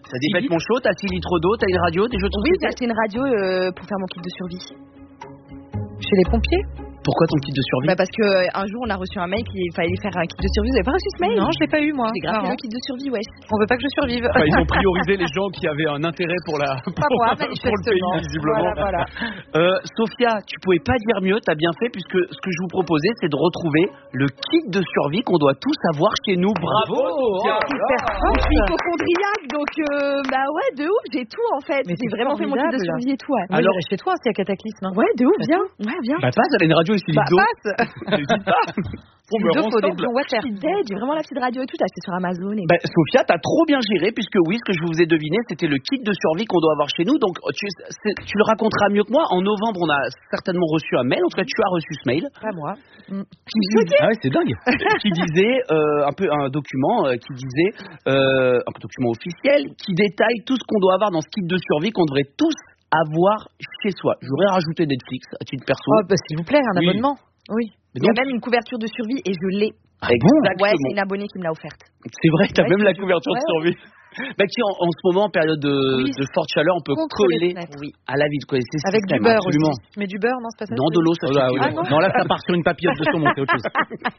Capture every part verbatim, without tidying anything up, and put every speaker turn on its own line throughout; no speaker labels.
T'as des vêtements chauds, t'as six litres d'eau, t'as une radio, des jeux de
Oui,
société.
j'ai acheté une radio euh, pour faire mon kit de survie.
Chez les pompiers?
Pourquoi ton kit de survie?
Bah parce que euh, un jour on a reçu un mail qu'il fallait faire un kit de survie. Vous avez pas reçu ce mail?
Non, je l'ai pas eu moi.
C'est grave,
Marrant.
le kit de survie, ouais.
On veut pas que je survive.
Enfin, ils ont priorisé les gens qui avaient un intérêt pour la pour,
Pas moi,
pour le pays,
manifestement.
visiblement.
Voilà, voilà.
Euh, Sophia, tu pouvais pas dire mieux, t'as bien fait, puisque ce que je vous proposais, c'est de retrouver le kit de survie qu'on doit tous avoir chez nous. Bravo, Sophia.
Je suis hypochondriaque, donc euh, bah ouais, de ouf, j'ai tout en fait.
Mais
J'ai
c'est
vraiment fait mon kit de
formidable.
survie et tout. Ouais.
Alors, chez toi, s'il y a cataclysme. Hein.
Ouais, de ouf, viens. Ouais, viens.
Bah passe, elle a une radio ici,
Bah,
Lido.
passe.
N'hésite pas. On
Il
meurt
faut des
ensemble.
bons water.
Je suis dead, j'ai vraiment la petite radio et tout, t'as acheté sur Amazon. Et...
Bah, Sophia, t'as trop bien géré, puisque oui, ce que je vous ai deviné, c'était le kit de survie qu'on doit avoir chez nous. Donc, tu, c'est- tu le raconteras mieux que moi. En novembre, on a certainement reçu un mail. En tout cas, tu as reçu ce mail.
Pas moi.
Qui dis-
Ah ouais, c'est dingue.
qui disait euh, un peu un document euh, qui disait euh, un document officiel qui détaille tout ce qu'on doit avoir dans ce kit de survie qu'on devrait tous avoir chez soi. J'aurais rajouté Netflix à titre perso.
Oh, bah, s'il vous plaît, un
Oui.
abonnement. Oui.
Il y a même une couverture de survie et je l'ai.
Exactement.
Ouais, c'est une abonnée qui me l'a offerte.
C'est vrai, t'as
Ouais,
même la
je-
couverture
ouais,
de survie. Bah, qui en, en ce moment, en période de,
Oui.
de forte chaleur, on peut
Contre
coller
les fenêtres.
oui, à la vie. Vous connaissez ce
Avec du
système,
beurre
absolument.
aussi. Mais du beurre, non, c'est pas ça.
Non, de l'eau, ça
Oh là,
suffit.
oui,
Ah,
non.
non.
non, là, ça part sur une papillote de saumon, c'est autre chose.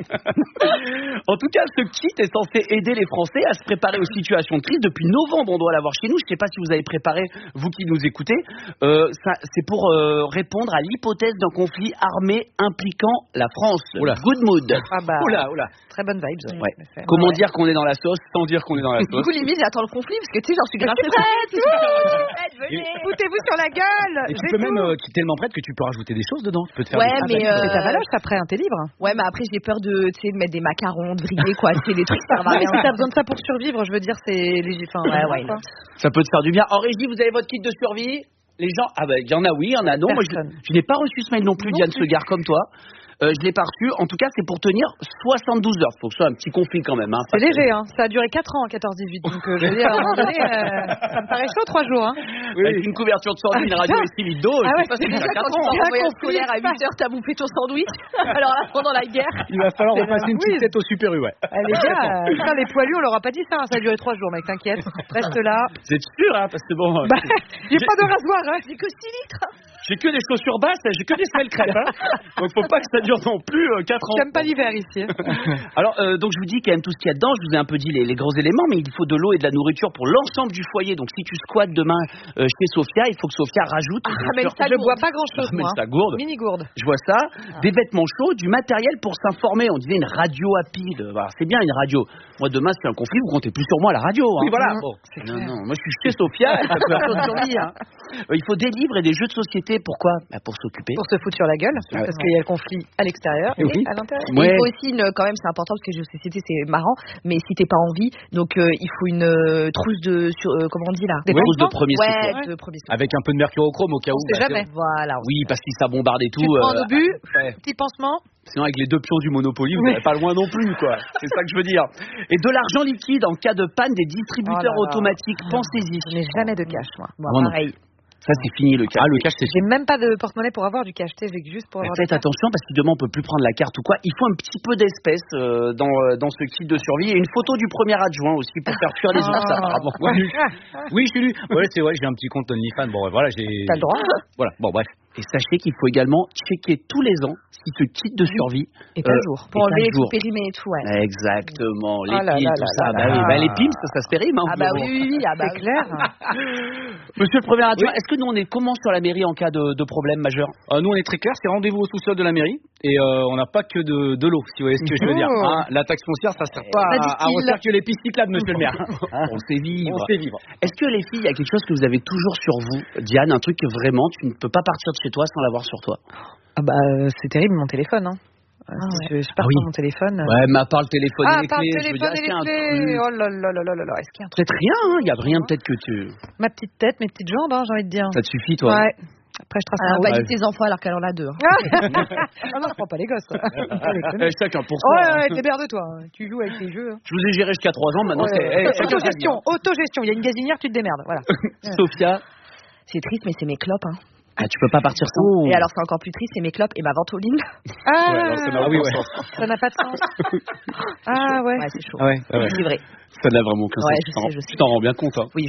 En tout cas, ce kit est censé aider les Français à se préparer aux situations de crise. Depuis novembre, on doit l'avoir chez nous. Je ne sais pas si vous avez préparé, vous qui nous écoutez. Euh, ça, c'est pour euh, répondre à l'hypothèse d'un conflit armé impliquant la France.
Oula.
Good mood.
Ah bah,
Oula, oula.
très bonne vibes.
Ouais.
en effet.
Comment
Ouais.
dire qu'on est dans la sauce sans dire qu'on est dans la
Du
sauce?
coup, limite, j'attends le conflit parce que tu sais, j'en suis grave prête. Je suis prête, venez.
Foutez-vous sur la gueule.
Et tu
j'ai
peux
tout.
même, euh, tu es tellement prête que tu peux rajouter des choses dedans. Tu peux te faire
Ouais,
des...
mais
Ah, bah,
euh,
c'est ta valoche après, hein, t'es libre.
Ouais, mais après, j'ai peur de, tu sais, de mettre des macarons, de vriller, quoi. C'est des trucs, ça va
Ah, mais
rien.
si t'as besoin de ça pour survivre, je veux dire, c'est léger. Enfin,
Ouais,
voilà,
ouais,
quoi.
Ça peut te faire du bien. En régie, vous avez votre kit de survie? Les gens, ah bah, il y en a oui, il y en a non. Moi, je,
Personne.
je n'ai pas reçu ce mail non plus,
Non
Diane
plus.
Segar, comme toi. Euh, je l'ai pas reçu. En tout cas, c'est pour tenir soixante-douze heures. Faut que ce soit un petit conflit quand même. Hein,
C'est
Parce que-
léger, hein. Ça a duré quatre ans, quatorze dix-huit. Donc, euh, je veux dire, à un moment donné, euh, ça me paraît chaud, trois jours. Hein.
Oui, avec une couverture de survie, une radio et six litres d'eau.
Ah ouais,
c'est pas
c'est
ça,
déjà
quatre
Quand tu
ans.
pars en voyage
conflit,
scolaire à huit heures, t'as bouffé ton sandwich. Alors là, pendant la guerre.
Il va falloir repasser une petite
Oui.
tête au Super U, ouais.
Eh, les gars, euh, putain, les poilus, on leur a pas dit ça. Hein. Ça a duré trois jours, mec, t'inquiète. Reste là.
Vous êtes sûr, hein, parce que bon, euh,
Bah, j'ai pas de rasoir, hein.
J'ai que six litres.
j'ai que des chaussures basses, j'ai que des semelles crêpes. Hein. Donc faut pas que ça dure non plus euh, quatre ans.
J'aime pas l'hiver ici.
Alors, euh, donc je vous dis quand même tout ce qu'il y a dedans. Je vous ai un peu dit les, les gros éléments, mais il faut de l'eau et de la nourriture pour l'ensemble du foyer. Donc si tu squattes demain euh, chez Sophia, il faut que Sophia rajoute.
Ah,
bien
ramène
sûr,
ta
Je
gourde.
bois pas grand chose,
ramène
moi.
sa gourde.
Mini gourde.
Je vois ça, des vêtements chauds, du matériel pour s'informer. On disait une radio à pile. Voilà, c'est bien une radio. Moi demain, c'est un conflit, vous comptez plus sur moi à la radio. Hein.
Oui, voilà.
Mmh.
Bon.
Non, non, moi je suis chez Sophia, ça peut avoir survie. Hein. Euh, il faut des livres et des jeux de société. Pourquoi bah, pour s'occuper.
Pour se foutre sur la gueule,
Ouais.
parce qu'il y a le conflit à l'extérieur et
Oui.
à l'intérieur.
Et
Ouais.
il faut aussi une, quand même, c'est important parce que jeux de société c'est marrant, mais si t'es pas en vie, donc euh, il faut une euh, trousse de, sur, euh, comment on dit là,
Des
Trousse de
pansements
premier secours.
ouais,
Ouais.
de premier secours.
Avec un peu de mercurochrome au cas où.
On sait
bah,
jamais.
Voilà.
Oui, parce qu'il ça bombarde et tout.
Tu prends
euh,
un obus,
ouais.
petit pansement.
Sinon, avec les deux pions du Monopoly, vous
Oui.
n'êtes pas loin non plus, quoi. C'est ça que je veux dire. Et de l'argent liquide en cas de panne des distributeurs
Oh là là.
automatiques. Pensez-y.
Je n'ai jamais de cash, moi.
Moi,
Moi non.
pareil.
Ça, c'est fini le cas.
Ah, le cash, c'est
J'ai même pas de porte-monnaie pour avoir du cash. Tu sais, j'ai juste pour
Mais
avoir.
faites
du cash.
attention parce que demain on peut plus prendre la carte ou quoi. Il faut un petit peu d'espèce euh, dans, euh, dans ce kit de survie et une photo du premier adjoint aussi pour faire fuir les ours.
Ah.
apparemment.
Ouais. Oui, je suis lu. Ouais, c'est vrai, j'ai un petit compte OnlyFans. Bon, voilà, j'ai.
T'as le droit.
Voilà, bon, bref.
Et sachez qu'il faut également checker tous les ans si ce kit de survie
Et pas
euh,
le jour.
Pour
est à
enlever les
jour.
trucs périmés et tout, ouais.
Exactement, les
Ah là
pims,
là
tout
là
ça.
là
Bah
là.
oui, bah les pims, ça, ça se périme. Hein,
Ah bah
vous-
oui, oui, oui, ah bah
C'est
oui.
clair.
Monsieur le premier adjoint, est-ce que nous on est comment sur la mairie en cas de, de problème majeur?
Euh, nous, on est très clair, c'est rendez-vous au sous-sol de la mairie. Et euh, on n'a pas que de, de l'eau, si vous voyez ce que je veux dire.
Oh.
Hein, la taxe foncière, ça ne sert pas
Pas
à, à
difficile.
refaire que les pistes cyclables, monsieur le maire. Hein,
On sait vivre.
on sait vivre.
Est-ce que les filles, il y a quelque chose que vous avez toujours sur vous, Diane, un truc que vraiment tu ne peux pas partir de chez toi sans l'avoir sur toi?
Ah bah euh, c'est terrible mon téléphone. Hein. Euh,
Ah
si je, je pars
Ah oui.
sans mon téléphone. euh.
Ouais, mais à part le téléphone
Ah,
et les
par
clés,
le
je veux
téléphone
dire, est-ce
et
qu'il y a un
les clés.
truc-
Oh là là là là là là. Est-ce qu'il y a un truc?
Peut-être rien, hein, il y a rien, peut-être que tu...
Ma petite tête, mes petites jambes, hein, j'ai envie de dire.
Ça te suffit, toi.
Ouais. Après je trace
Alors,
ma
on va
route.
dire tes enfants alors qu'elle en a deux. hein.
Ah non, je prends pas les gosses. Quoi.
Eh, chacun pour
Oh
soi.
ouais,
hein.
ouais, démerde-toi. Tu joues avec tes jeux. hein.
Je vous ai géré jusqu'à trois ans, maintenant
Ouais,
c'est...
ouais.
eh, chacun sa vie,
Autogestion, autogestion. Il y a une gazinière, tu te démerdes. Voilà.
hein. Sophia,
C'est triste, mais c'est mes clopes. Hein.
ah, tu peux pas partir sans...
Et alors, c'est encore plus triste, c'est mes clopes et ma ventoline.
Ah,
alors, ça n'a
Ah oui,
aucun
ouais.
sens.
ça n'a pas de sens. Ah ouais.
Ouais, c'est chaud.
Ah ouais, ah ouais.
C'est vrai.
Ça n'a vraiment aucun
Ouais,
sens.
je
Tu t'en-
sais, je sais.
Tu t'en rends bien compte, hein.
Oui,